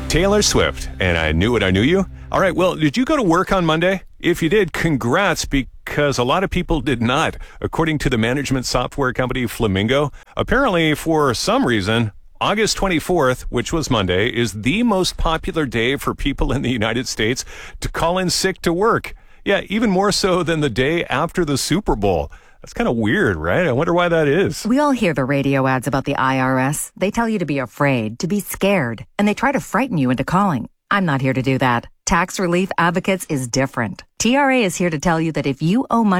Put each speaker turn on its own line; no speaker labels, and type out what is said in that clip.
Taylor Swift, and I Knew It, I Knew You. All right, well, did you go to work on Monday? If you did, congrats, because a lot of people did not. According to the management software company Flamingo, apparently for some reason, August 24th, which was Monday, is the most popular day for people in the United States to call in sick to work. Yeah, even more so than the day after the Super Bowl. That's kind of weird, right? I wonder why that is.
We all hear the radio ads about the IRS. They tell you to be afraid, to be scared, and they try to frighten you into calling. I'm not here to do that. Tax Relief Advocates is different. TRA is here to tell you that if you owe money